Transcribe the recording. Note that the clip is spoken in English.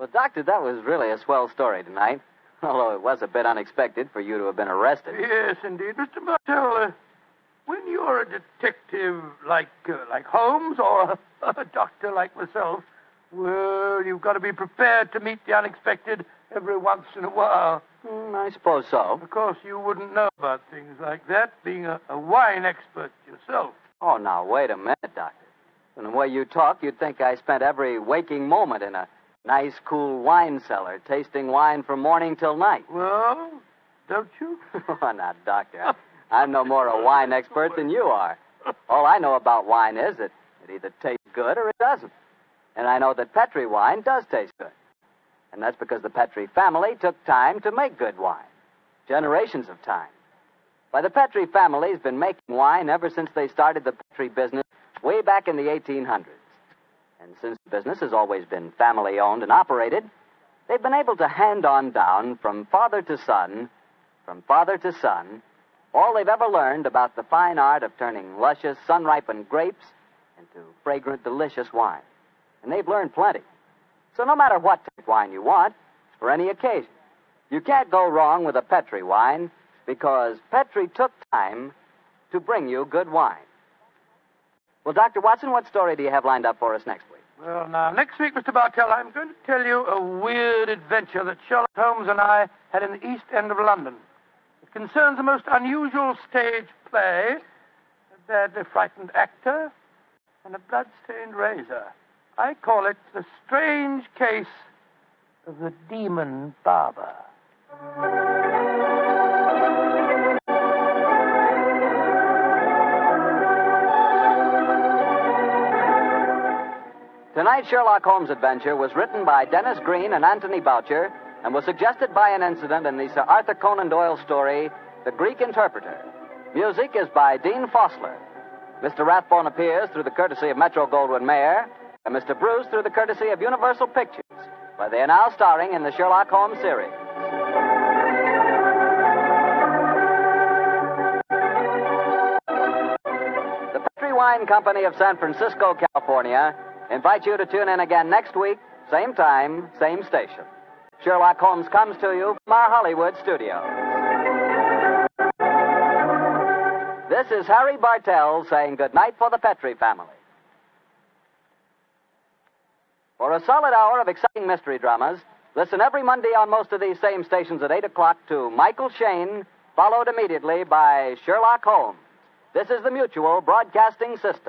Well, Doctor, that was really a swell story tonight. Although it was a bit unexpected for you to have been arrested. Yes, indeed. Mr. Martell, when you're a detective like Holmes or a doctor like myself, well, you've got to be prepared to meet the unexpected every once in a while. I suppose so. Of course, you wouldn't know about things like that, being a wine expert yourself. Oh, now, wait a minute, Doctor. From the way you talk, you'd think I spent every waking moment in a nice, cool wine cellar, tasting wine from morning till night. Well, don't you? Oh, now, Doctor, I'm no more a wine expert than you are. All I know about wine is that it either tastes good or it doesn't. And I know that Petri wine does taste good. And that's because the Petri family took time to make good wine. Generations of time. Why, the Petri family's been making wine ever since they started the Petri business way back in the 1800s. And since the business has always been family-owned and operated, they've been able to hand on down from father to son, all they've ever learned about the fine art of turning luscious, sun-ripened grapes into fragrant, delicious wine. And they've learned plenty. So no matter what type of wine you want, for any occasion, you can't go wrong with a Petri wine because Petri took time to bring you good wine. Well, Dr. Watson, what story do you have lined up for us next week? Well, now, next week, Mr. Bartell, I'm going to tell you a weird adventure that Sherlock Holmes and I had in the East End of London. It concerns a most unusual stage play, a badly frightened actor, and a blood-stained razor. I call it The Strange Case of the Demon Barber. Tonight's Sherlock Holmes adventure was written by Dennis Green and Anthony Boucher and was suggested by an incident in the Sir Arthur Conan Doyle story, The Greek Interpreter. Music is by Dean Fossler. Mr. Rathbone appears through the courtesy of Metro-Goldwyn-Mayer, and Mr. Bruce through the courtesy of Universal Pictures, where they are now starring in the Sherlock Holmes series. The Petri Wine Company of San Francisco, California, invites you to tune in again next week, same time, same station. Sherlock Holmes comes to you from our Hollywood studio. This is Harry Bartell saying goodnight for the Petri family. For a solid hour of exciting mystery dramas, listen every Monday on most of these same stations at 8 o'clock to Michael Shayne, followed immediately by Sherlock Holmes. This is the Mutual Broadcasting System.